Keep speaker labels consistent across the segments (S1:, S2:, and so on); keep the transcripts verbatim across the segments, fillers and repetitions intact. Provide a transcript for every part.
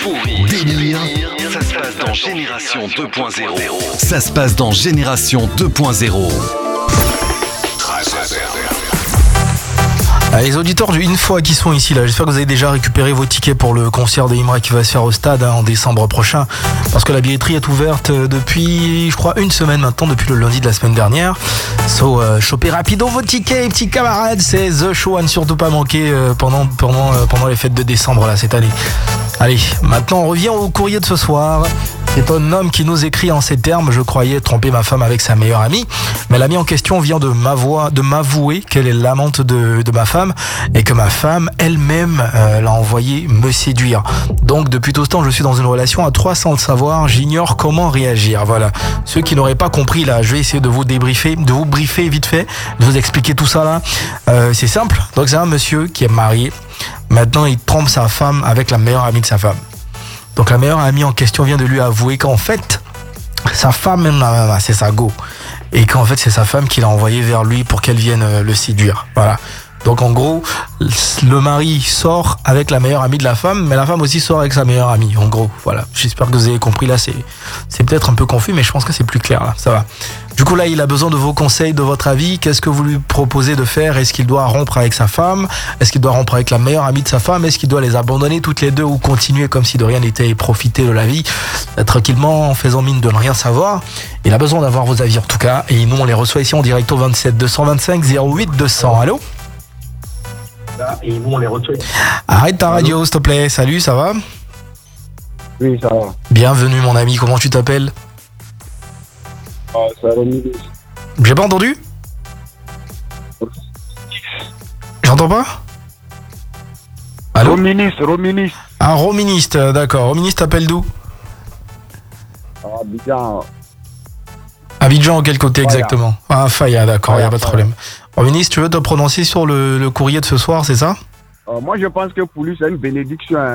S1: pourri, délire, ça se passe dans Génération deux point zéro. Ça se passe dans Génération deux point zéro.
S2: Ah, les auditeurs du Une fois qui sont ici là, j'espère que vous avez déjà récupéré vos tickets pour le concert de Imra qui va se faire au stade hein, en décembre prochain, parce que la billetterie est ouverte depuis, je crois, une semaine maintenant, depuis le lundi de la semaine dernière. So, euh, chopez rapido vos tickets, petits camarades, c'est The Show à ne surtout pas manquer euh, pendant, pendant, euh, pendant les fêtes de décembre là, cette année. Allez, maintenant on revient au courrier de ce soir. C'est un homme qui nous écrit en ces termes: je croyais tromper ma femme avec sa meilleure amie, mais l'ami en question vient de m'avouer, de m'avouer qu'elle est l'amante de, de ma femme et que ma femme elle-même euh, l'a envoyé me séduire. Donc depuis tout ce temps, je suis dans une relation à trois sans le savoir, j'ignore comment réagir. Voilà. Ceux qui n'auraient pas compris là, je vais essayer de vous débriefer, de vous briefer vite fait, de vous expliquer tout ça là. Euh, c'est simple. Donc c'est un monsieur qui est marié. Maintenant, il trompe sa femme avec la meilleure amie de sa femme. Donc la meilleure amie en question vient de lui avouer qu'en fait, sa femme, même là, c'est sa go. Et qu'en fait, c'est sa femme qui l'a envoyé vers lui pour qu'elle vienne le séduire. Voilà. Donc en gros, le mari sort avec la meilleure amie de la femme, mais la femme aussi sort avec sa meilleure amie. En gros, voilà. J'espère que vous avez compris. Là, c'est, c'est peut-être un peu confus, mais je pense que c'est plus clair là. Ça va. Du coup, là, il a besoin de vos conseils, de votre avis. Qu'est-ce que vous lui proposez de faire? Est-ce qu'il doit rompre avec sa femme? Est-ce qu'il doit rompre avec la meilleure amie de sa femme? Est-ce qu'il doit les abandonner toutes les deux ou continuer comme si de rien n'était et profiter de la vie euh, tranquillement en faisant mine de ne rien savoir? Il a besoin d'avoir vos avis en tout cas. Et nous, on les reçoit ici en direct au vingt-sept deux cent vingt-cinq zéro huit deux cents. Allô?
S3: Et nous, on les reçoit.
S2: Arrête ta radio, s'il te plaît. Salut, ça va?
S3: Oui, ça va.
S2: Bienvenue, mon ami. Comment tu t'appelles?
S3: Ah, c'est Rominis.
S2: J'ai pas entendu? J'entends pas? Allô?
S3: Rominis, Rominis.
S2: Un roministe, d'accord. Roministe t'appelle d'où?
S3: Ah, Abidjan.
S2: Abidjan, quel côté
S3: Faya.
S2: Exactement? Ah, Faya, d'accord, il n'y a
S3: Faya,
S2: pas de
S3: Faya.
S2: problème. Roministe, tu veux te prononcer sur le, le courrier de ce soir, c'est ça?
S3: Euh, moi, je pense que pour lui, c'est une bénédiction. Hein.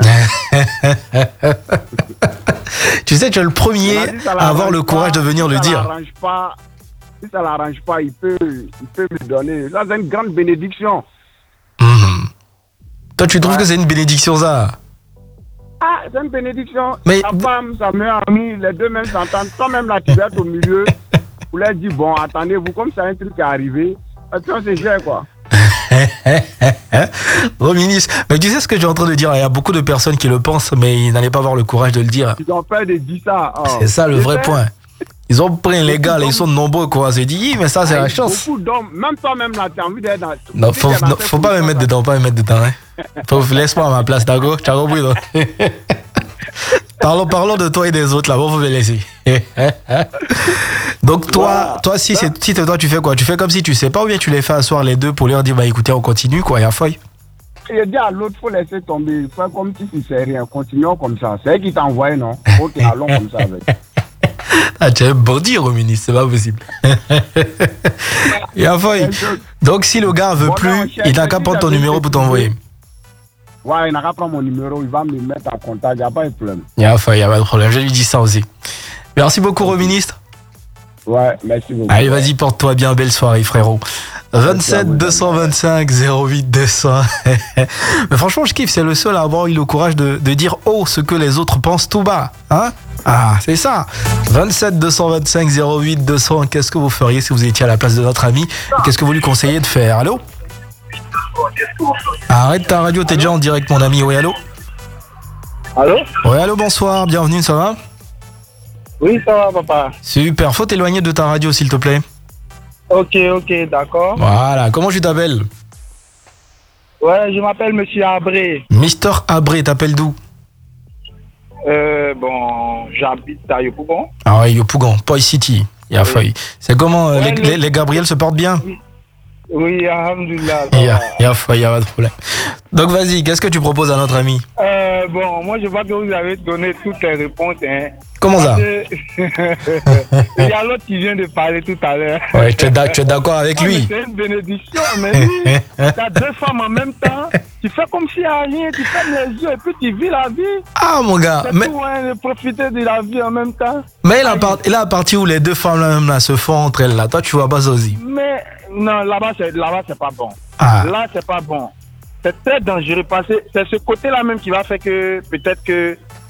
S2: Tu sais, tu es le premier
S3: On a dit, ça
S2: à avoir le
S3: l'arrange
S2: courage
S3: pas,
S2: de venir
S3: si
S2: le
S3: ça
S2: dire.
S3: l'arrange Pas, si ça ne l'arrange pas, il peut, il peut me donner. Ça, c'est une grande bénédiction.
S2: Mhm. Toi, tu trouves
S3: Ouais.
S2: que c'est une bénédiction, ça?
S3: Ah, c'est une bénédiction.
S2: Mais-
S3: Sa femme, sa meilleure amie, les deux même s'entendent. Toi-même, là, tu vas être au milieu. Vous leur dites, bon, attendez-vous, comme c'est un truc qui est arrivé, et puis on se gère, quoi.
S2: Roministe, mais tu sais ce que j'ai en train de dire? Il y a beaucoup de personnes qui le pensent, mais ils n'allaient pas avoir le courage de le dire.
S3: Ils ont peur de dire ça. Oh.
S2: C'est ça le
S3: Je
S2: vrai
S3: sais,
S2: point. Ils ont pris les gars, là, ils sont nombreux, quoi. C'est dit, mais ça, c'est
S3: ah,
S2: la chance.
S3: Beaucoup d'hommes, même toi-même, là, tu as envie d'être dans.
S2: Non,
S3: si
S2: faut,
S3: t'es dans
S2: non,
S3: cette
S2: faut pas me mettre
S3: position-là,
S2: dedans, pas me mettre dedans. Hein. Faut, laisse-moi à ma place, d'accord? Tu as compris, non? Parlons, parlons de toi et des autres, là. Bon, faut me laisser. Donc, toi,
S3: Voilà.
S2: toi si, c'est, si toi, tu fais quoi? Tu fais comme si tu sais pas, ou bien tu les fais asseoir les deux pour leur dire, bah écoutez, on continue, quoi, il y a feuille.
S3: Il dit à l'autre, il faut laisser tomber. Faire comme si tu sais rien. Continuons comme ça. C'est elle qui t'a envoyé, non? Ok, allons comme ça avec.
S2: Ah, tu es un bandit, Rominis, c'est pas possible. Il y a feuille. Donc, si le gars veut
S3: Bon, non,
S2: plus,
S3: cherche,
S2: il n'a qu'à
S3: si
S2: prendre ton
S3: t'as
S2: numéro
S3: vu
S2: pour
S3: que tu
S2: t'envoyer.
S3: veux. Ouais, il n'a qu'à prendre mon numéro. Il va me mettre en contact. Il n'y a pas de problème.
S2: Il y a feuille, il y a pas de problème. Je lui dis ça aussi. Merci beaucoup, Roministre.
S3: Ouais, merci beaucoup.
S2: Allez, vas-y, porte-toi bien. Belle soirée, frérot. vingt-sept deux cent vingt-cinq zéro huit deux cents. Mais franchement, je kiffe. C'est le seul à avoir eu le courage de, de dire haut ce que les autres pensent tout bas. Hein? Ah, c'est ça. vingt-sept deux cent vingt-cinq zéro huit deux cents. Qu'est-ce que vous feriez si vous étiez à la place de notre ami? Qu'est-ce que vous lui conseillez de faire? Allô? Arrête ta radio, t'es déjà en direct, mon ami. Oui, allô?
S3: Allô?
S2: Oui, allô, bonsoir. Bienvenue, ça va?
S3: Oui, ça va, papa.
S2: Super. Faut t'éloigner de ta radio, s'il te plaît.
S3: Ok, ok, d'accord.
S2: Voilà. Comment tu t'appelles?
S3: Ouais, je m'appelle Monsieur Abré.
S2: Mister Abré, t'appelles d'où?
S3: Euh, bon, j'habite à Yopougon.
S2: Ah ouais, Yopougon, Poi City. Il y a
S3: Oui.
S2: feuille. C'est comment euh,
S3: Ouais,
S2: les,
S3: le-
S2: les, les Gabriel se portent bien?
S3: Oui, alhamdoulilah.
S2: Il y a, il y a feuille, il y a pas de problème. Donc vas-y, qu'est-ce que tu proposes à notre ami?
S3: Euh, bon, moi je vois que vous avez donné toutes les réponses. Hein.
S2: Comment ça?
S3: Parce que- Il y a l'autre qui vient de parler tout à l'heure.
S2: Ouais, tu es d'ac- tu es d'accord avec
S3: Ah, mais
S2: lui?
S3: c'est une bénédiction, mais oui, t'as deux femmes en même temps. Tu fais comme s'il n'y a rien, tu fermes les yeux et puis tu vis la vie.
S2: Ah mon gars,
S3: C'est
S2: mais,
S3: tout, hein, de profiter de la vie en même temps.
S2: mais il a part- il a la partie où les deux femmes là, même, là, se font entre elles là. Toi tu vois pas ça aussi.
S3: Mais non, là-bas, c'est, là-bas, c'est pas bon.
S2: Ah.
S3: Là, c'est pas bon. C'est très dangereux parce que c'est ce côté-là même qui va faire que peut-être que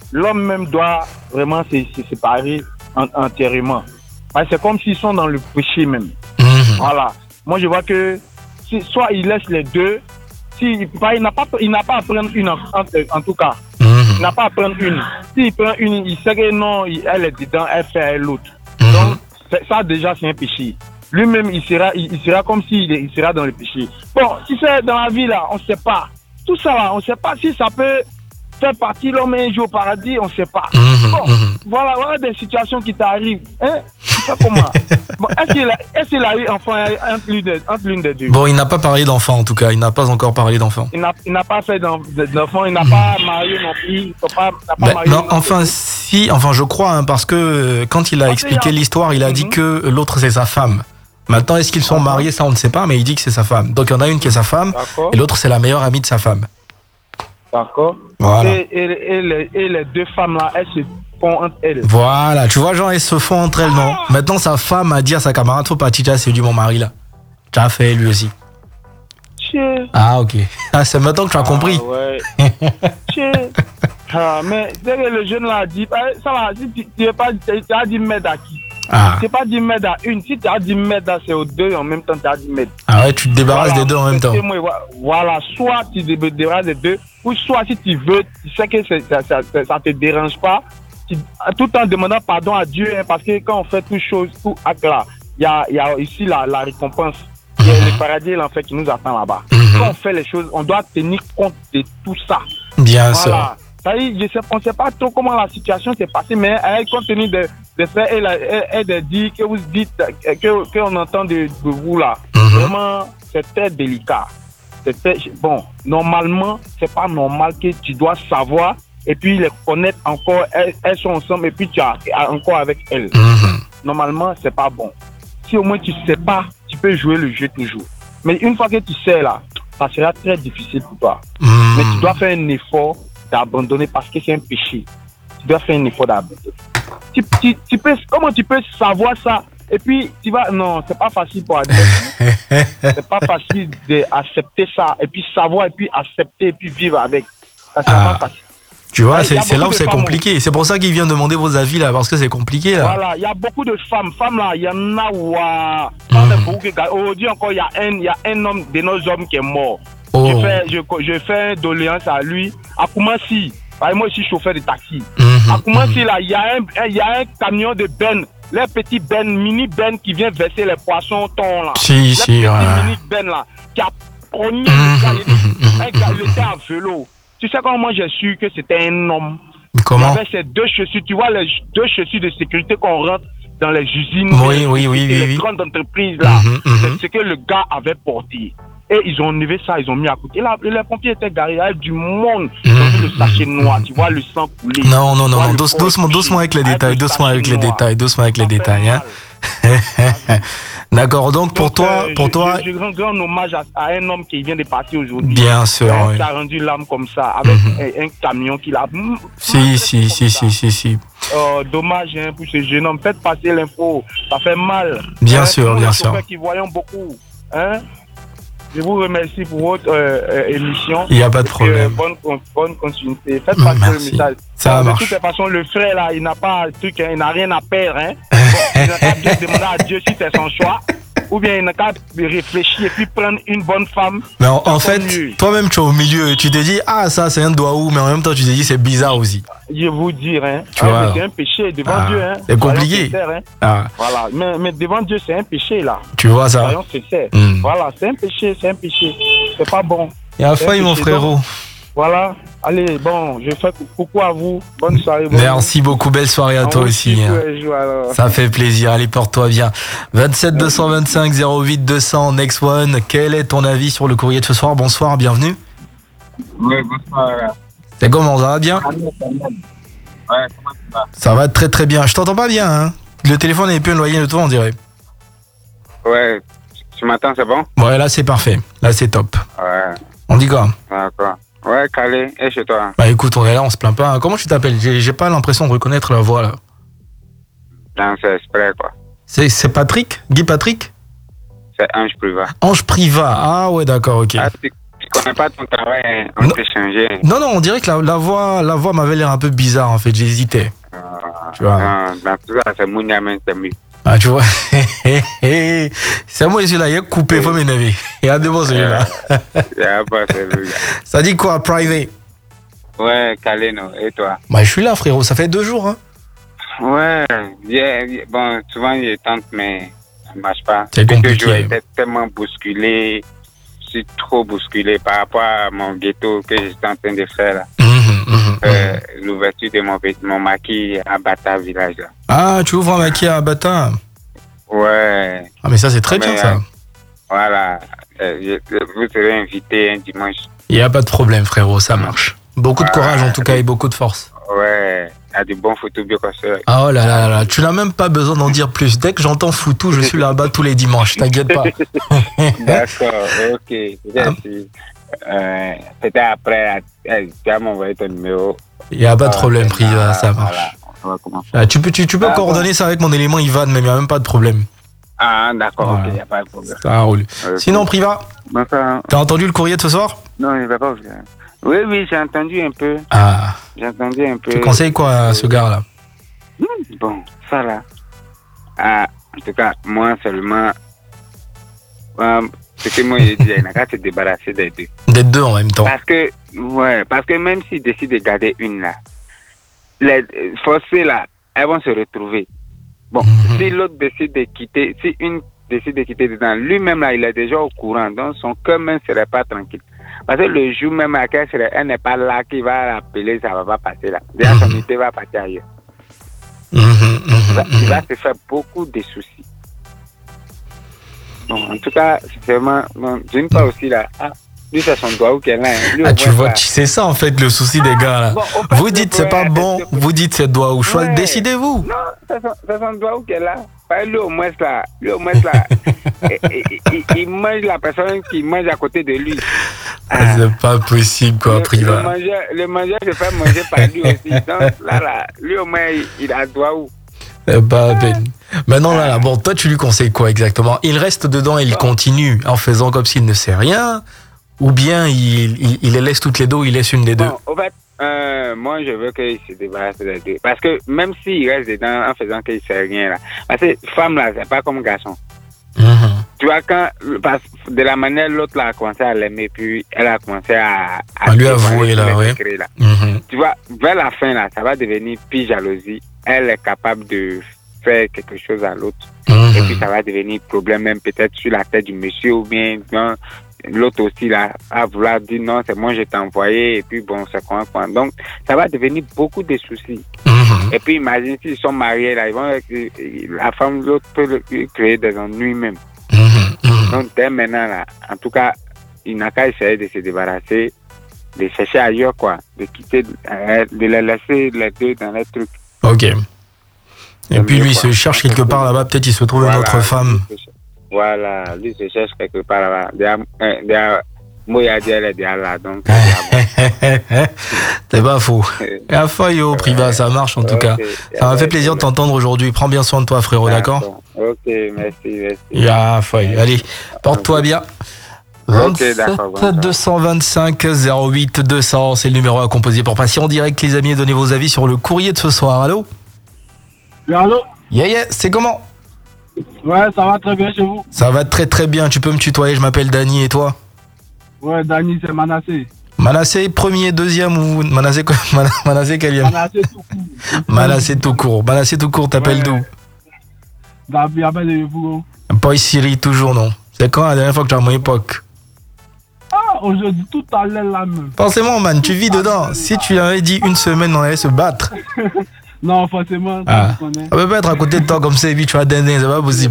S4: l'homme même doit vraiment se, se séparer en, entièrement. Parce que c'est comme s'ils sont dans le péché même.
S2: Mmh.
S4: Voilà. Moi, je vois que si, soit il laisse les deux, si, il n'a pas, il n'a pas à prendre une en, en, en tout cas. Mmh. Il n'a pas à prendre une. S'il prend une, il sait que non, il, elle est dedans, elle fait l'autre. Mmh. Donc, ça déjà, c'est un péché. Lui-même, il sera, il, il sera comme s'il il sera dans le péché. Bon, si c'est dans la vie, là, on ne sait pas. Tout ça, là, on ne sait pas si ça peut faire partie l'homme un jour au paradis, on ne sait pas. Mmh, bon, mmh. Voilà, voilà des situations qui t'arrivent. Hein? Tu sais comment? Bon, est-ce qu'il a, est-ce qu'il a eu enfant entre l'une des, entre l'une des deux?
S2: Bon, il n'a pas parlé d'enfant, en tout cas. Il n'a pas encore parlé d'enfant.
S4: Il n'a, il n'a pas fait d'enfant, il n'a mmh. pas marié non plus. Il n'a pas, n'a pas
S2: ben,
S4: marié
S2: non,
S4: non
S2: enfin,
S4: plus.
S2: si, enfin, je crois, hein, parce que quand il a parce expliqué a... l'histoire, il a mmh. dit que l'autre, c'est sa femme. Maintenant, est-ce qu'ils sont D'accord. mariés? Ça, on ne sait pas, mais il dit que c'est sa femme. Donc, il y en a une qui est sa femme, D'accord. et l'autre, c'est la meilleure amie de sa femme.
S4: D'accord.
S2: Voilà.
S4: Et, et, et, les, et les deux femmes-là, elles se font entre elles.
S2: Voilà, tu vois, genre, elles se font entre elles, non? Ah. Maintenant, sa femme a dit à sa camarade, faut pas, tu as séduit mon mari, là. Tu as fait, lui aussi.
S4: Tchè.
S2: Ah, ok. Ah, c'est maintenant que tu as
S4: ah,
S2: compris.
S4: Ouais. Tchè. Ah, mais c'est que le jeune là a dit, ça va, si tu, tu, pas, tu as dit m'aide à qui? Ah. Tu n'as pas dit m'aide à une. Si tu as dit m'aide à c'est aux deux, en même temps, tu as dit m'aide.
S2: Ah ouais, tu te débarrasses voilà, des deux en même temps.
S4: Voilà, soit tu te débarrasses des deux, ou soit si tu veux, tu sais que ça ne te dérange pas, tu, tout en demandant pardon à Dieu, hein, parce que quand on fait toute chose, tout acte là, il y a, y a ici la, la récompense. Il y a mm-hmm. le paradis et l'enfer qui nous attend là-bas. Mm-hmm. Quand on fait les choses, on doit tenir compte de tout ça.
S2: Bien
S4: voilà.
S2: sûr.
S4: Je sais, on ne sait pas trop comment la situation s'est passée, mais elle, compte tenu de, de faits et, et, et de dire que vous dites, que, que on entend de, de vous là, mm-hmm. vraiment, c'est très délicat. C'est très, bon, normalement, c'est pas normal que tu dois savoir et puis les connaître encore, elles, elles sont ensemble et puis tu as encore avec elles. Mm-hmm. Normalement, c'est pas bon. Si au moins tu sais pas, tu peux jouer le jeu toujours. Mais une fois que tu sais là, ça sera très difficile pour toi. Mm-hmm. Mais tu dois faire un effort d'abandonner parce que c'est un péché. Tu dois faire un effort d'abandonner. Tu, tu, tu peux, comment tu peux savoir ça et puis tu vas... Non, c'est pas facile pour admettre. C'est pas facile d'accepter ça et puis savoir et puis accepter et puis vivre avec. Ça, c'est ah. pas facile.
S2: Tu vois, c'est, c'est là où c'est compliqué. C'est pour ça qu'il vient demander vos avis là, parce que c'est compliqué là.
S4: Voilà, il y a beaucoup de femmes. Femmes là, il y en a où... Mmh. Aujourd'hui encore, il y a un, il y a un homme de nos hommes qui est mort. Oh. Je fais, je, je fais une doléance à lui. À Koumassi, moi je suis chauffeur de taxi. Mm-hmm. À Koumassi, là, il y, un, y a un camion de bennes, les petits bennes, mini bennes qui vient verser les poissons thon là.
S2: Si,
S4: les
S2: si,
S4: petits
S2: ouais.
S4: mini bennes là, qui a pogné le gars, il était à vélo. Tu sais comment moi j'ai su que c'était un homme?
S2: Comment?
S4: Avec ces deux chaussures, tu vois les deux chaussures de sécurité qu'on rentre dans les usines,
S2: oui,
S4: les,
S2: oui, oui,
S4: les
S2: oui,
S4: grandes oui. entreprises là.
S2: Mm-hmm, mm-hmm.
S4: C'est ce que le gars avait porté. Et ils ont enlevé ça, ils ont mis à côté. Là, les pompiers étaient garés avec du monde. Ils ont vu le sachet noir, tu vois le sang couler.
S2: Non, non, non, non. Douce, doucement, doucement avec les détails, avec doucement avec les détails, doucement avec les détails. Hein. D'accord, donc pour donc, toi, euh, pour je, toi,
S4: je, je rends grand hommage à, à un homme qui vient de partir aujourd'hui.
S2: Bien sûr,
S4: hein,
S2: oui.
S4: Qui a rendu l'âme comme ça, avec mm-hmm. un, un camion qu'il a.
S2: Si, si, si, si, si, si.
S4: Euh, dommage hein, pour ce jeune homme. Faites passer l'info, ça fait mal.
S2: Bien
S4: hein,
S2: sûr, bien sûr.
S4: Qui voyons beaucoup, hein. Je vous remercie pour votre euh, émission.
S2: Il n'y a pas de problème.
S4: Euh, bonne, bonne continuité. Faites passer Merci. le message.
S2: Ça
S4: de
S2: marche.
S4: toute façon, le frère là, il n'a pas truc, hein, il n'a rien à perdre. Hein. Bon, il n'a qu'à bien demander à Dieu si c'est son choix. Ou bien il n'a qu'à réfléchir et puis prendre une bonne femme.
S2: Mais en, en fait, mieux. toi-même tu es au milieu et tu te dis, ah ça c'est un doigt, mais en même temps tu te dis c'est bizarre aussi.
S4: Je vous dire, hein,
S2: tu
S4: hein,
S2: vois,
S4: c'est un péché devant
S2: ah,
S4: Dieu. Hein.
S2: C'est compliqué.
S4: Hein.
S2: Ah.
S4: Voilà, mais, mais devant Dieu c'est un péché là.
S2: Tu vois ça.
S4: Mm. Voilà, c'est un péché, c'est un péché. C'est pas bon.
S2: Il y a failli mon frérot.
S4: Donc, voilà, allez, bon, je fais coucou à vous. Bonne soirée. Bonne
S2: Merci nuit. beaucoup, belle soirée à toi aussi. Hein.
S4: Jouer,
S2: Ça fait plaisir, allez, porte-toi bien. vingt-sept deux cent vingt-cinq zéro huit deux cents, Next One. Quel est ton avis sur le courrier de ce soir? Bonsoir, bienvenue.
S5: Oui, bonsoir.
S2: C'est comment, ça va bien?
S5: Ouais, comment tu vas?
S2: Ça va très très bien. Je t'entends pas bien, hein? Le téléphone est un peu éloigné de toi, on dirait.
S5: Ouais, tu m'entends, c'est bon?
S2: Ouais, là c'est parfait, là c'est top.
S5: Ouais.
S2: On dit quoi?
S5: D'accord. Ouais, calé. Et chez toi?
S2: Bah écoute, on est là, on se plaint pas. Comment tu t'appelles? J'ai, j'ai pas l'impression de reconnaître la voix là.
S5: Non, c'est exprès quoi.
S2: C'est, c'est Patrick? Guy Patrick?
S5: C'est Ange Priva.
S2: Ange Priva, ah ouais d'accord, ok.
S5: Ah, tu, tu connais pas ton travail, hein. On peut changer.
S2: Non, non, on dirait que la, la voix, la voix m'avait l'air un peu bizarre en fait, j'hésitais.
S5: Euh,
S2: Tu vois.
S5: Non, dans tout ça, c'est Mouniamen, c'est mieux.
S2: Ah, tu vois. C'est moi, celui-là, il est coupé, faut m'énerver. Il y a des mots, celui-là.
S5: Il y a pas celui-là.
S2: Ça dit quoi, private?
S5: Ouais, Calé, non. Et toi?
S2: Bah, je suis là, frérot, ça fait deux jours, hein.
S5: Ouais, yeah, yeah. Bon, souvent je tente, mais ça ne marche pas.
S2: C'est compliqué.
S5: Je suis tellement bousculé, je suis trop bousculé par rapport à mon ghetto que j'étais en train de faire là.
S2: Mmh, mmh,
S5: Euh,
S2: mmh.
S5: L'ouverture de mon, mon maquis à Bata village là.
S2: Ah, tu ouvres un maquis à Bata?
S5: Ouais.
S2: Ah, mais ça, c'est très
S5: Mais,
S2: bien, ça.
S5: euh, Voilà. Euh, je, vous serez invité un dimanche.
S2: Il n'y a pas de problème, frérot, ça marche. Beaucoup de
S5: Voilà.
S2: courage, en tout cas, et beaucoup de force.
S5: Ouais. Il y a du bon photo bien comme ça.
S2: Ah, oh là là là, tu n'as même pas besoin d'en dire plus. Dès que j'entends Foutou, je suis là-bas tous les dimanches, t'inquiète pas.
S5: D'accord, ok. Merci. Euh, Peut-être après, euh, tu vas m'envoyer ton numéro.
S2: Il n'y a pas de problème, Priva,
S5: Voilà,
S2: ça marche.
S5: voilà. On va commencer.
S2: Ah, tu peux, tu, tu peux
S5: Ah,
S2: coordonner ça avec mon élément Ivan, mais il n'y a même pas de problème.
S5: Ah, d'accord,
S2: Voilà.
S5: ok, il n'y a pas de problème.
S2: Ça roule.
S5: Ok.
S2: Sinon, Priva,
S5: Enfin,
S2: t'as entendu le courrier de ce soir?
S5: non, il ne va pas ouvrir. Oui, oui, j'ai entendu un peu.
S2: Ah,
S5: J'ai entendu un peu.
S2: tu conseilles quoi à ce gars-là?
S5: Bon, ça là. Ah, en tout cas, moi seulement. Euh, ce que moi j'ai dit, il n'a qu'à se débarrasser des deux.
S2: Des deux en même temps.
S5: Parce que, ouais, parce que même s'ils décident de garder une là, les forcées là, elles vont se retrouver. Bon,
S2: Mhm.
S5: si l'autre décide de quitter, si une décide de quitter dedans, lui-même là, il est déjà au courant, donc son cœur même ne serait pas tranquille. Parce que le jour même à laquelle elle n'est pas là, qui va l'appeler, ça ne va pas passer là. Déjà, son
S2: Mhm.
S5: idée va partir ailleurs.
S2: Mhm, mhm,
S5: Il va, il va
S2: mhm.
S5: se faire beaucoup de soucis. Bon, en tout cas, c'est vraiment. Bon, d'une part aussi là, ah, lui c'est son doigt où qu'elle a. Hein. Lui,
S2: Ah,
S5: au
S2: tu
S5: moins,
S2: vois,
S5: ça-
S2: c'est ça en fait le souci des gars là.
S5: Bon, au fait,
S2: Vous
S5: le
S2: dites c'est pas
S5: problème,
S2: bon,
S5: c'est que-
S2: vous dites c'est doigt ou choix,
S5: Ouais.
S2: décidez-vous.
S5: Non, c'est son, c'est son doigt où qu'elle a. Pas lui au moins là, lui au moins là, et- et- et- il, il mange la personne qui mange à côté de lui.
S2: Ah, c'est pas possible quoi,
S5: le, le
S2: Priva.
S5: mangeur, le mangeur se fait manger par lui aussi. Donc là, là, lui au moins il, il a doigt où.
S2: C'est pas peine. Maintenant là, là, bon, toi tu lui conseilles quoi exactement? Il reste dedans et il continue en faisant comme s'il ne sait rien, ou bien il, il, il les laisse toutes les deux, ou il laisse une des deux.
S5: Bon, au fait, euh, moi, je veux qu'il se débarrasse des deux. Parce que même s'il reste dedans en faisant qu'il ne sait rien, là. Parce que femme, là, c'est pas comme garçon.
S2: Mhm.
S5: Tu vois, quand, parce, de la manière l'autre là, a commencé à l'aimer, puis elle a commencé à...
S2: À lui
S5: dévoiler
S2: avouer,
S5: tous
S2: là,
S5: les
S2: ouais.
S5: secrets, là.
S2: Mhm.
S5: Tu vois, vers la fin, là, ça va devenir pire jalousie. Elle est capable de faire quelque chose à l'autre. Et puis,
S2: Mhm.
S5: ça va devenir problème même peut-être sur la tête du monsieur ou bien... Non, l'autre aussi là à vouloir dire non c'est moi je t'ai envoyé et puis bon c'est quoi quoi donc ça va devenir beaucoup de soucis.
S2: Mhm.
S5: Et puis imagine s'ils sont mariés là ils vont la femme l'autre peut créer des ennuis même.
S2: Mhm. Mhm.
S5: Donc dès maintenant là en tout cas il n'a qu'à essayer de se débarrasser, de chercher ailleurs quoi, de quitter, euh, de les laisser les deux dans les trucs.
S2: Ok. Et
S5: C'est
S2: puis
S5: mieux,
S2: lui il
S5: quoi.
S2: se cherche quelque part là-bas, peut-être il se trouve une
S5: Voilà,
S2: autre femme.
S5: lui se cherche- Voilà, lui se cherche quelque part là-bas. Derrière, euh, derrière, moi, il y a dit, elle est derrière là, donc.
S2: C'est pas faux. Et à faille au Priva, ça marche en tout cas. Ça m'a fait plaisir de t'entendre aujourd'hui. Prends bien soin de toi, frérot, d'accord?
S5: Ok, merci, merci.
S2: Ya faille. Allez, porte-toi bien.
S5: Ok, d'accord, bonsoir.
S2: vingt-sept deux cent vingt-cinq zéro huit deux cents, c'est le numéro à composer pour passer en direct, les amis, et donner vos avis sur le courrier de ce soir. Allô?
S3: Allô?
S2: Yeah, yeah, c'est comment?
S3: Ouais, ça va très bien chez vous.
S2: Ça va très très bien, tu peux me tutoyer, je m'appelle Dany, et toi?
S3: Ouais, Dany, c'est Manassé.
S2: Manassé, premier, deuxième ou Manassé, quoi? Mana- Manassé, quatrième?
S3: Manassé tout court.
S2: Manassé tout court. Manassé tout court, t'appelles
S3: Ouais.
S2: d'où?
S3: Gabi, appelle de vous.
S2: Boy Siri, toujours non. C'est quand la dernière fois que tu as mon époque?
S3: Ah, aujourd'hui, tout à l'heure là même.
S2: Forcément, man, tu vis dedans. Si tu avais dit une semaine, on allait se battre.
S3: Non, forcément,
S2: Ah.
S3: tu connais.
S2: On peut pas être à côté de toi comme ça et puis tu vas dinner, c'est pas possible.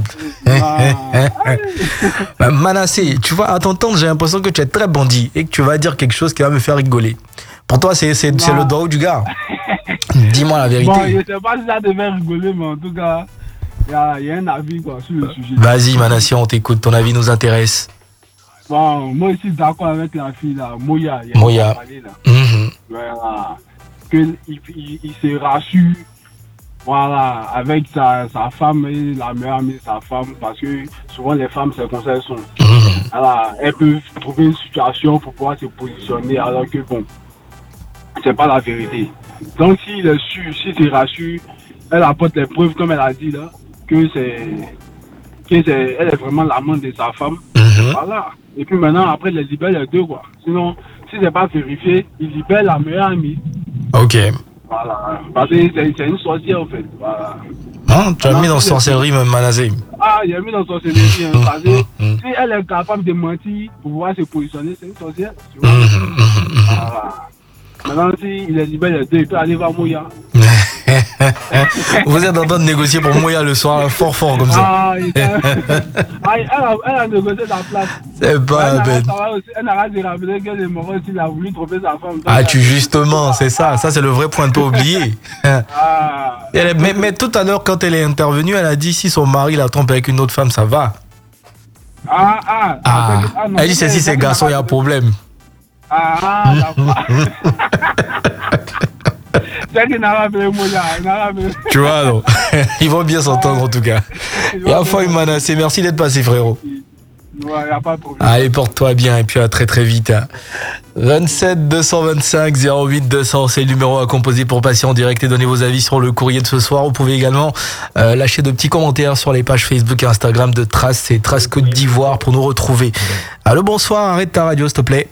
S3: Ah.
S2: Bah, Manassé, tu vois, à t'entendre, j'ai l'impression que tu es très bandit et que tu vas dire quelque chose qui va me faire rigoler. Pour toi, c'est c'est- c'est
S3: Non.
S2: le dos du gars. Dis-moi la vérité.
S3: Bon, je sais pas si ça devait rigoler, mais en tout cas, il y a, y a un avis quoi, sur le sujet.
S2: Vas-y, Manassé, on t'écoute. Ton avis nous intéresse.
S3: Bon, moi aussi, d'accord avec la fille là, Moya. il y a
S2: Moya.
S3: parlé, là.
S2: Mhm.
S3: Voilà. Qu'il il, il, il se rassure, voilà, avec sa, sa femme et la meilleure amie de sa femme, parce que souvent les femmes, c'est comme ça elles sont.
S2: Mhm.
S3: voilà, elle peut trouver une situation pour pouvoir se positionner alors que bon, c'est pas la vérité. Donc s'il est sûr, si c'est rassuré, elle apporte les preuves comme elle a dit là, que c'est, que c'est, elle est vraiment l'amante de sa femme.
S2: Mm-hmm.
S3: Voilà. Et puis maintenant après il libère les deux quoi. Sinon, si c'est pas vérifié, il libère la meilleure amie.
S2: Ok.
S3: Voilà. Parce que c'est, c'est une sorcière en fait. Voilà.
S2: Hein, tu as mis dans sorcellerie même Manazé.
S3: Ah, il a mis dans sorcellerie. Hein, parce que si elle est capable de mentir pour pouvoir se positionner, c'est une sorcière. Tu vois? Voilà. Maintenant, s'il est libéré les deux, il peut aller voir Moya.
S2: Vous êtes en train de négocier pour Moya le soir, fort fort comme ça.
S3: Ah, il a... ah elle, a, elle a négocié la place.
S2: C'est pas la peine.
S3: Elle n'a pas de rappeler que le Moros, il a voulu tromper sa femme.
S2: Ah, tu justement, c'est ça. Ça, c'est le vrai point de pas oublier.
S3: Ah.
S2: Elle, mais, mais tout à l'heure, quand elle est intervenue, elle a dit si son mari la trompe avec une autre femme, ça va.
S3: Ah, ah.
S2: Ah,
S3: ah non,
S2: elle dit c'est si c'est garçon, il y a problème.
S3: Ah, ah, d'accord. C'est qu'il n'a pas fait Moya.
S2: Tu vois, non. Ils vont bien s'entendre en tout cas. Et enfin, Manassé, merci d'être passé, frérot.
S3: Ouais, y a pas de problème.
S2: Allez, porte-toi bien et puis à très très vite. vingt-sept deux cent vingt-cinq zéro huit deux cents, c'est le numéro à composer pour passer en direct et donner vos avis sur le courrier de ce soir. Vous pouvez également euh, lâcher de petits commentaires sur les pages Facebook et Instagram de Trace et Trace Côte d'Ivoire pour nous retrouver. Allô, bonsoir, arrête ta radio s'il te plaît.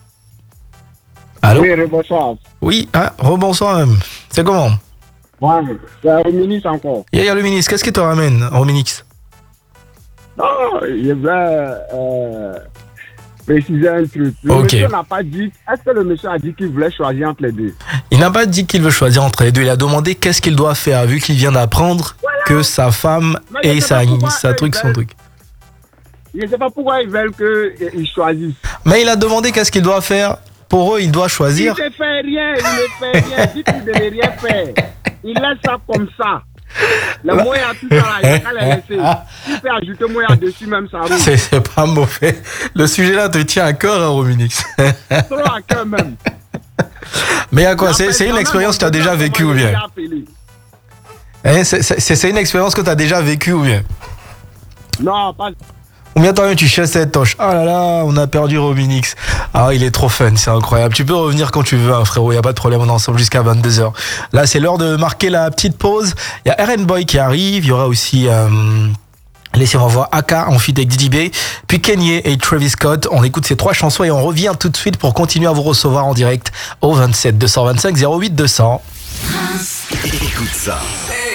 S2: Allô?
S3: Oui, bonsoir.
S2: Oui, ah, rebonsoir même. C'est comment?
S3: Ouais, c'est Rominix encore.
S2: Il y a le ministre, qu'est-ce qui te ramène, Rominix?
S3: Non, je vais euh, préciser un truc. Le
S2: okay.
S3: monsieur n'a pas dit. Est-ce que le monsieur a dit qu'il voulait choisir entre les deux?
S2: Il n'a pas dit qu'il veut choisir entre les deux. Il a demandé qu'est-ce qu'il doit faire, vu qu'il vient d'apprendre voilà. que sa femme mais et sa, sa truc, son truc.
S3: Je ne sais pas pourquoi ils veulent qu'ils choisissent.
S2: Mais il a demandé qu'est-ce qu'il doit faire. Pour eux, il doit choisir.
S3: Il ne fait rien, il ne fait rien. Dit qu'il ne devait rien faire. Il laisse ça comme ça. Le moyen tout ça là, il n'a qu'à les laisser. Il peut ajouter moyen dessus même ça roule.
S2: C'est, c'est pas mauvais. Le sujet là te tient à cœur, hein, Rominix.
S3: Trop à cœur même.
S2: Mais à quoi? C'est, c'est une expérience que tu as déjà vécue ou bien? Hein, c'est, c'est, c'est une expérience que tu as déjà vécue ou bien?
S3: Non, pas.
S2: Combien de temps tu chasses cette toche? Ah là là, on a perdu Rominix. Ah, il est trop fun, c'est incroyable. Tu peux revenir quand tu veux, hein, frérot, il n'y a pas de problème, on est ensemble jusqu'à vingt-deux heures. Là, c'est l'heure de marquer la petite pause. Il y a R N Boy qui arrive, il y aura aussi... Euh, laissez-moi voir Aka en feat avec Didi B, puis Kanye et Travis Scott. On écoute ces trois chansons et on revient tout de suite pour continuer à vous recevoir en direct au vingt-sept deux cent vingt-cinq zéro huit deux cents.
S1: Écoute ça.